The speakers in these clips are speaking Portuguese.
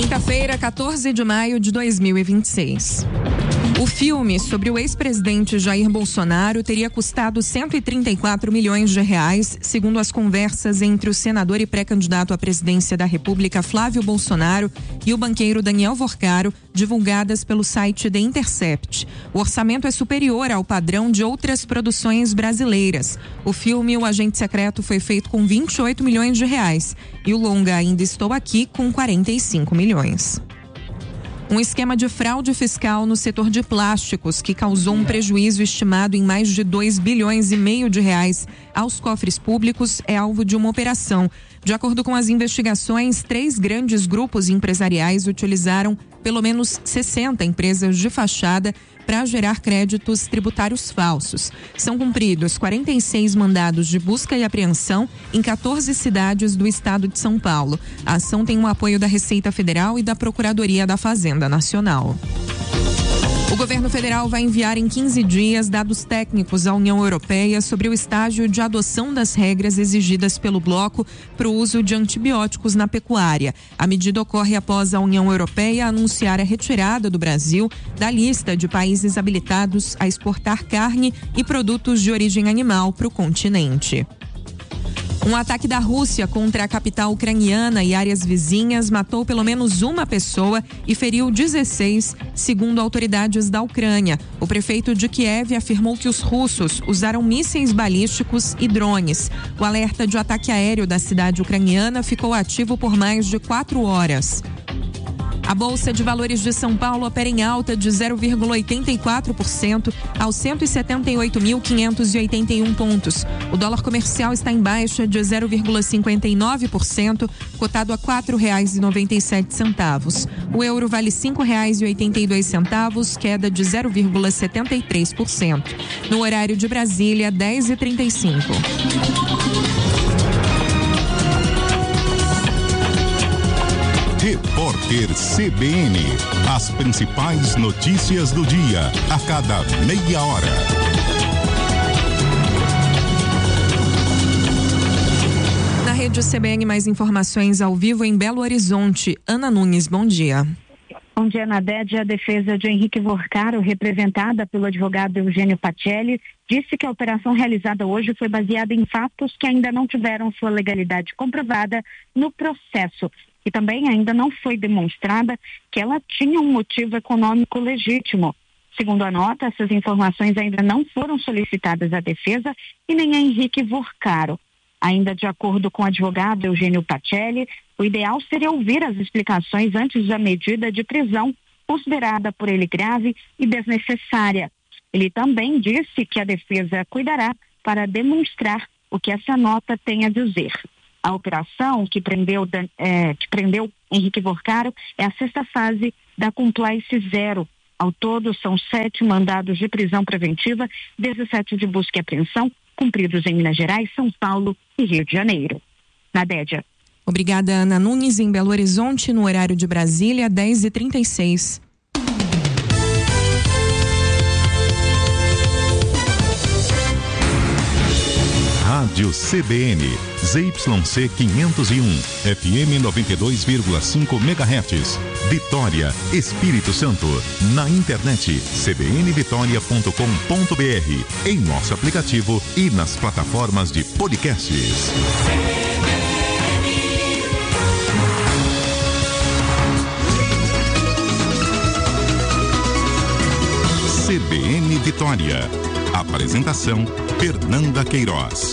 Quinta-feira, 14 de maio de 2026. O filme sobre o ex-presidente Jair Bolsonaro teria custado 134 milhões de reais, segundo as conversas entre o senador e pré-candidato à presidência da República Flávio Bolsonaro e o banqueiro Daniel Vorcaro, divulgadas pelo site The Intercept. O orçamento é superior ao padrão de outras produções brasileiras. O filme O Agente Secreto foi feito com 28 milhões de reais e o longa Ainda Estou Aqui com 45 milhões. Um esquema de fraude fiscal no setor de plásticos que causou um prejuízo estimado em mais de 2,5 bilhões de reais aos cofres públicos é alvo de uma operação. De acordo com as investigações, 3 grandes grupos empresariais utilizaram pelo menos 60 empresas de fachada para gerar créditos tributários falsos. São cumpridos 46 mandados de busca e apreensão em 14 cidades do estado de São Paulo. A ação tem o apoio da Receita Federal e da Procuradoria da Fazenda Nacional. O governo federal vai enviar em 15 dias dados técnicos à União Europeia sobre o estágio de adoção das regras exigidas pelo bloco para o uso de antibióticos na pecuária. A medida ocorre após a União Europeia anunciar a retirada do Brasil da lista de países habilitados a exportar carne e produtos de origem animal para o continente. Um ataque da Rússia contra a capital ucraniana e áreas vizinhas matou pelo menos uma pessoa e feriu 16, segundo autoridades da Ucrânia. O prefeito de Kiev afirmou que os russos usaram mísseis balísticos e drones. O alerta de ataque aéreo da cidade ucraniana ficou ativo por mais de 4 horas. A Bolsa de Valores de São Paulo opera em alta de 0,84% aos 178.581 pontos. O dólar comercial está em baixa de 0,59%, cotado a R$ 4,97. O euro vale R$ 5,82, queda de 0,73%. No horário de Brasília, 10h35. Repórter CBN. As principais notícias do dia, a cada meia hora. Na rede CBN, mais informações ao vivo em Belo Horizonte. Ana Nunes, bom dia. Bom dia, Nadege. A defesa de Henrique Vorcaro, representada pelo advogado Eugênio Pacelli, disse que a operação realizada hoje foi baseada em fatos que ainda não tiveram sua legalidade comprovada no processo. E também ainda não foi demonstrada que ela tinha um motivo econômico legítimo. Segundo a nota, essas informações ainda não foram solicitadas à defesa e nem a Henrique Vorcaro. Ainda de acordo com o advogado Eugênio Pacelli, o ideal seria ouvir as explicações antes da medida de prisão, considerada por ele grave e desnecessária. Ele também disse que a defesa cuidará para demonstrar o que essa nota tem a dizer. A operação que prendeu Henrique Vorcaro é a 6ª fase da Compliance Zero. Ao todo, são 7 mandados de prisão preventiva, 17 de busca e apreensão, cumpridos em Minas Gerais, São Paulo e Rio de Janeiro. Nadédia. Obrigada, Ana Nunes. Em Belo Horizonte, no horário de Brasília, 10h36. Rádio CBN, ZYC 501, FM 92,5 MHz, Vitória, Espírito Santo. Na internet, cbnvitoria.com.br, em nosso aplicativo e nas plataformas de podcasts. CBN Vitória. Apresentação, Fernanda Queiroz.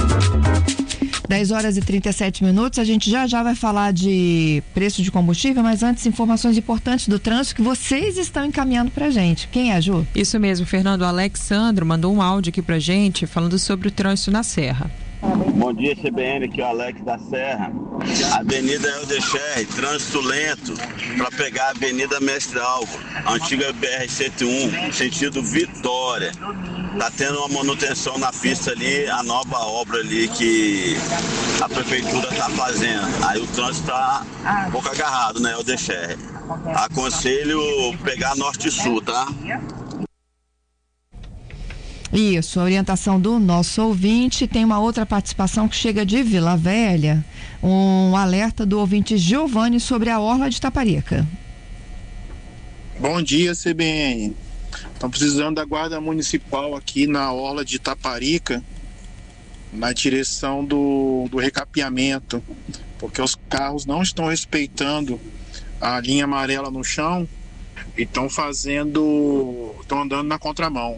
10h37. A gente já vai falar de preço de combustível, mas antes, informações importantes do trânsito que vocês estão encaminhando pra gente. Quem é, Ju? Isso mesmo, Fernando. O Alexandro mandou um áudio aqui pra gente falando sobre o trânsito na Serra. Bom dia, CBN, aqui é o Alex da Serra. Avenida Eldecher, trânsito lento para pegar a Avenida Mestre Alvo, antiga BR-101, sentido Vitória. Tá tendo uma manutenção na pista ali, a nova obra ali que a prefeitura tá fazendo. Aí o trânsito tá um pouco agarrado, né, Eldecher. Aconselho pegar norte e sul, tá? Isso, a orientação do nosso ouvinte. Tem uma outra participação que chega de Vila Velha, um alerta do ouvinte Giovanni sobre a orla de Taparica. Bom dia, CBN. Estão precisando da guarda municipal aqui na orla de Taparica, na direção do recapeamento, porque os carros não estão respeitando a linha amarela no chão e estão andando na contramão.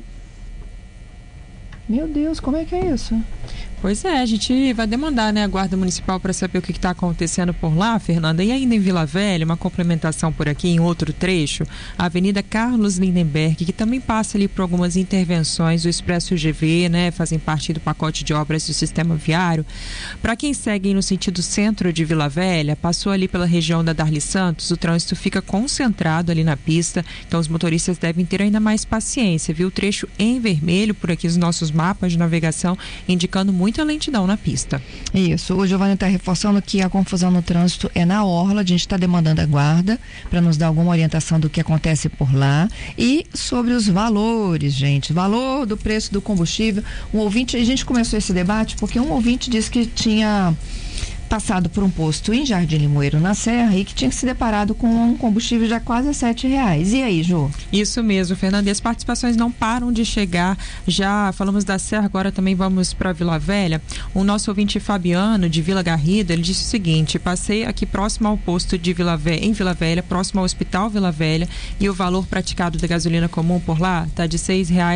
Meu Deus, como é que é isso? Pois é, a gente vai demandar, né, a Guarda Municipal para saber o que está acontecendo por lá, Fernanda. E ainda em Vila Velha, uma complementação por aqui em outro trecho, a Avenida Carlos Lindenberg, que também passa ali por algumas intervenções do Expresso GV, né, fazem parte do pacote de obras do sistema viário. Para quem segue no sentido centro de Vila Velha, passou ali pela região da Darli Santos, o trânsito fica concentrado ali na pista, então os motoristas devem ter ainda mais paciência, viu? O trecho em vermelho por aqui os nossos mapas de navegação indicando muita lentidão na pista. Isso, o Giovanni está reforçando que a confusão no trânsito é na orla, a gente está demandando a guarda para nos dar alguma orientação do que acontece por lá e sobre os valores, gente, valor do preço do combustível. Um ouvinte, a gente começou esse debate porque um ouvinte disse que tinha passado por um posto em Jardim Limoeiro, na Serra, e que tinha se deparado com um combustível já quase R$7. E aí, Ju? Isso mesmo, Fernanda. E as participações não param de chegar. Já falamos da Serra, agora também vamos para Vila Velha. O nosso ouvinte Fabiano, de Vila Garrido, ele disse o seguinte: passei aqui próximo ao posto de em Vila Velha, próximo ao Hospital Vila Velha, e o valor praticado da gasolina comum por lá está de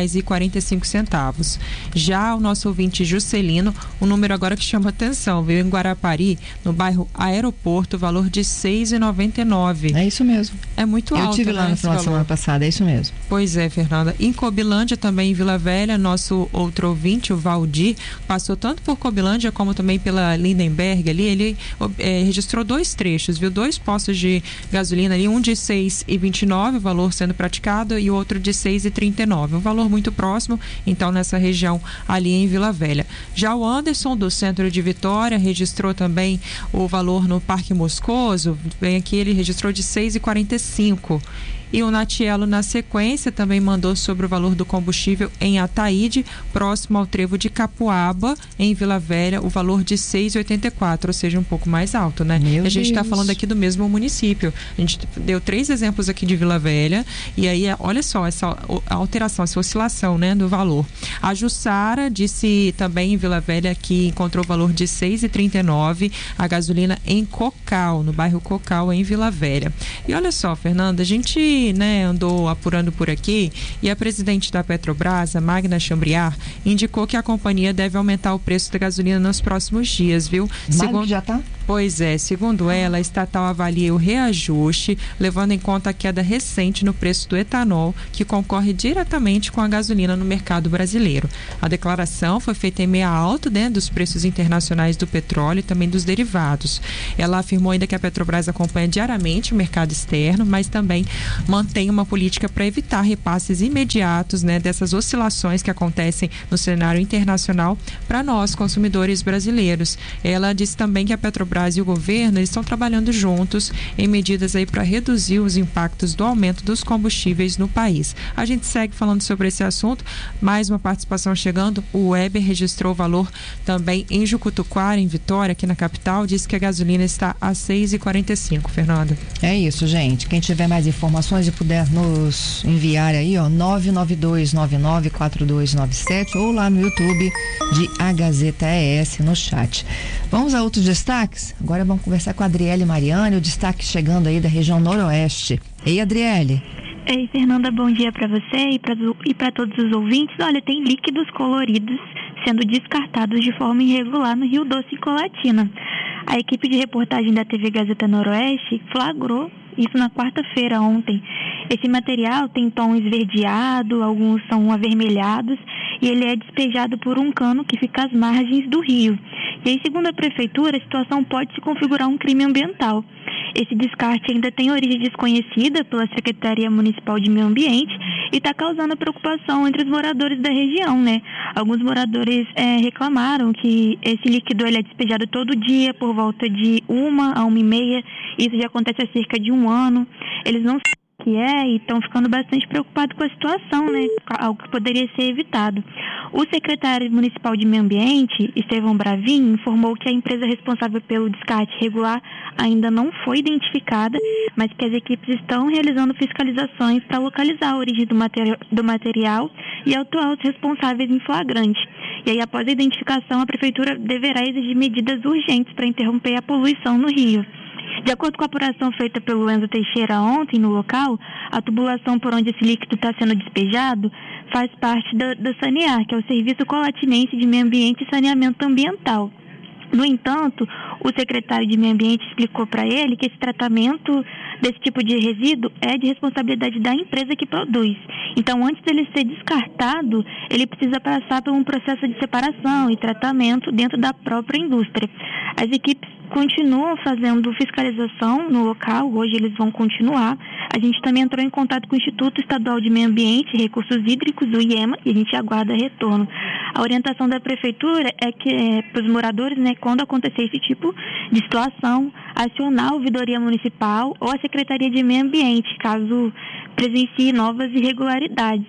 R$6,45. Já o nosso ouvinte Juscelino, um número agora que chama atenção, veio em Guarapari, no bairro Aeroporto, valor de R$6,99. É isso mesmo. É muito alto. Eu estive lá no final de semana passada, é isso mesmo. Pois é, Fernanda. Em Cobilândia, também em Vila Velha, nosso outro ouvinte, o Valdir, passou tanto por Cobilândia como também pela Lindenberg ali. Ele registrou 2 trechos, viu? 2 postos de gasolina ali, um de R$6,29, o valor sendo praticado, e o outro de R$6,39. Um valor muito próximo, então, nessa região ali em Vila Velha. Já o Anderson, do centro de Vitória, registrou também o valor no Parque Moscoso, bem aqui ele registrou de R$6,45. E o Natielo, na sequência, também mandou sobre o valor do combustível em Ataíde, próximo ao trevo de Capuaba, em Vila Velha, o valor de R$6,84, ou seja, um pouco mais alto, né? Meu a gente está Deus. falando aqui do mesmo município. A gente deu 3 exemplos aqui de Vila Velha, e aí, olha só, essa alteração, essa oscilação, né, do valor. A Jussara disse também em Vila Velha que encontrou o valor de R$6,39, a gasolina em Cocal, no bairro Cocal, em Vila Velha. E olha só, Fernanda, a gente andou apurando por aqui e a presidente da Petrobras, a Magna Chambriard, indicou que a companhia deve aumentar o preço da gasolina nos próximos dias, viu? Já tá? Pois é, segundo ela, a estatal avalia o reajuste, levando em conta a queda recente no preço do etanol, que concorre diretamente com a gasolina no mercado brasileiro. A declaração foi feita em meio alto, né, dos preços internacionais do petróleo e também dos derivados. Ela afirmou ainda que a Petrobras acompanha diariamente o mercado externo, mas também mantém uma política para evitar repasses imediatos, né, dessas oscilações que acontecem no cenário internacional para nós, consumidores brasileiros. Ela disse também que a Petrobras e o governo eles estão trabalhando juntos em medidas aí para reduzir os impactos do aumento dos combustíveis no país. A gente segue falando sobre esse assunto, mais uma participação chegando. O Weber registrou o valor também em Jucutuquara, em Vitória, aqui na capital, disse que a gasolina está a R$6,45, Fernanda. É isso, gente. Quem tiver mais informações e puder nos enviar aí, ó, 992994297 ou lá no YouTube de A Gazeta ES no chat. Vamos a outros destaques? Agora vamos conversar com a Adriele Mariani, o destaque chegando aí da região noroeste. Ei, Adriele. Ei, Fernanda, bom dia para você e para todos os ouvintes. Olha, tem líquidos coloridos sendo descartados de forma irregular no Rio Doce, em Colatina. A equipe de reportagem da TV Gazeta Noroeste flagrou isso na quarta-feira, ontem. Esse material tem tom esverdeado, alguns são avermelhados, e ele é despejado por um cano que fica às margens do rio. E aí, segundo a prefeitura, a situação pode se configurar um crime ambiental. Esse descarte ainda tem origem desconhecida pela Secretaria Municipal de Meio Ambiente e está causando preocupação entre os moradores da região, né? Alguns moradores reclamaram que esse líquido ele é despejado todo dia por volta de 1 a 1h30. Isso já acontece há cerca de 1 ano. Eles não que é, e estão ficando bastante preocupados com a situação, né? Algo que poderia ser evitado. O secretário municipal de Meio Ambiente, Estevão Bravin, informou que a empresa responsável pelo descarte irregular ainda não foi identificada, mas que as equipes estão realizando fiscalizações para localizar a origem do material e autuar os responsáveis em flagrante. E aí, após a identificação, a prefeitura deverá exigir medidas urgentes para interromper a poluição no rio. De acordo com a apuração feita pelo Enzo Teixeira ontem no local, a tubulação por onde esse líquido está sendo despejado faz parte do SANEAR, que é o Serviço Colatinense de Meio Ambiente e Saneamento Ambiental. No entanto, o secretário de Meio Ambiente explicou para ele que esse tratamento desse tipo de resíduo é de responsabilidade da empresa que produz. Então, antes dele ser descartado, ele precisa passar por um processo de separação e tratamento dentro da própria indústria. As equipes continuam fazendo fiscalização no local, hoje eles vão continuar. A gente também entrou em contato com o Instituto Estadual de Meio Ambiente e Recursos Hídricos, o IEMA, e a gente aguarda retorno. A orientação da prefeitura é que para os moradores, né, quando acontecer esse tipo de situação, acionar a ouvidoria municipal ou a Secretaria de Meio Ambiente, caso presencie novas irregularidades.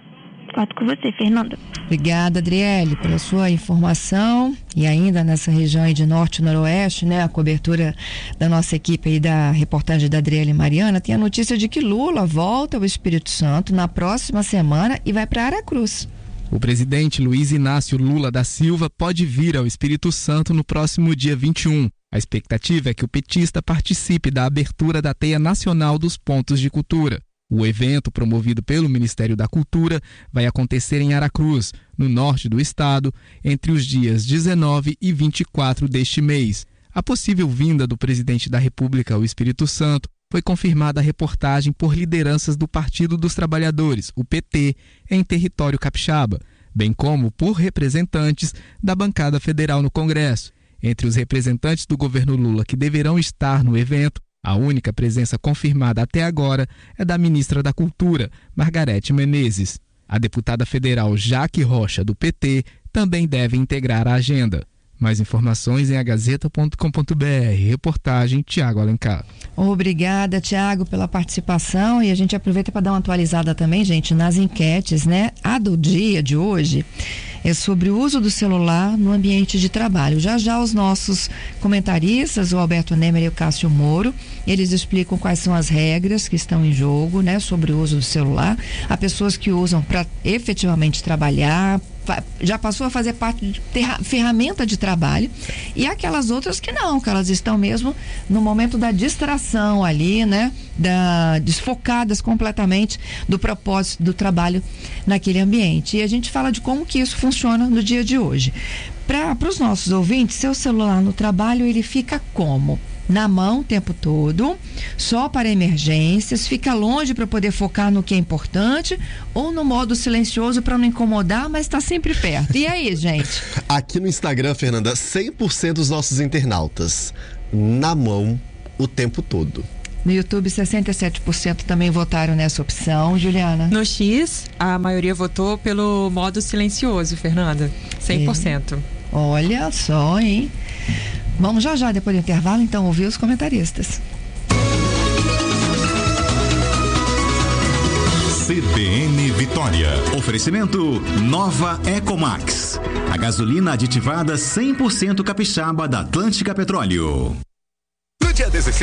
Fato com você, Fernanda. Obrigada, Adriele, pela sua informação. E ainda nessa região aí de norte e noroeste, né, a cobertura da nossa equipe aí da reportagem da Adriele Mariana, tem a notícia de que Lula volta ao Espírito Santo na próxima semana e vai para Aracruz. O presidente Luiz Inácio Lula da Silva pode vir ao Espírito Santo no próximo dia 21. A expectativa é que o petista participe da abertura da Teia Nacional dos Pontos de Cultura. O evento, promovido pelo Ministério da Cultura, vai acontecer em Aracruz, no norte do estado, entre os dias 19 e 24 deste mês. A possível vinda do presidente da República ao Espírito Santo foi confirmada a reportagem por lideranças do Partido dos Trabalhadores, o PT, em território capixaba, bem como por representantes da bancada federal no Congresso. Entre os representantes do governo Lula que deverão estar no evento, a única presença confirmada até agora é da ministra da Cultura, Margarete Menezes. A deputada federal Jaque Rocha, do PT, também deve integrar a agenda. Mais informações em agazeta.com.br. Reportagem Tiago Alencar. Obrigada, Tiago, pela participação. E a gente aproveita para dar uma atualizada também, gente, nas enquetes, né? A do dia de hoje é sobre o uso do celular no ambiente de trabalho. Já os nossos comentaristas, o Alberto Nemer e o Cássio Moro, eles explicam quais são as regras que estão em jogo, né, sobre o uso do celular. Há pessoas que usam para efetivamente trabalhar, já passou a fazer parte de ferramenta de trabalho, e aquelas outras que não, que elas estão mesmo no momento da distração ali, né, desfocadas completamente do propósito do trabalho naquele ambiente. E a gente fala de como que isso funciona no dia de hoje. Para os nossos ouvintes, seu celular no trabalho, ele fica como? Na mão o tempo todo, só para emergências, fica longe para poder focar no que é importante, ou no modo silencioso para não incomodar, mas está sempre perto. E aí, gente? Aqui no Instagram, Fernanda, 100% dos nossos internautas na mão o tempo todo. No YouTube, 67% também votaram nessa opção. Juliana? No X, a maioria votou pelo modo silencioso, Fernanda. 100%. Olha só, hein? Vamos já, depois do intervalo, então, ouvir os comentaristas. CBN Vitória. Oferecimento Nova Ecomax. A gasolina aditivada 100% capixaba da Atlântica Petróleo. No dia 16